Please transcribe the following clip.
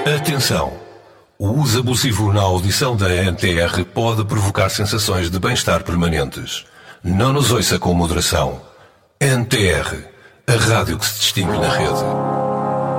Atenção! O uso abusivo na audição da NTR pode provocar sensações de bem-estar permanentes. Não nos ouça com moderação. NTR, a rádio que se distingue na rede.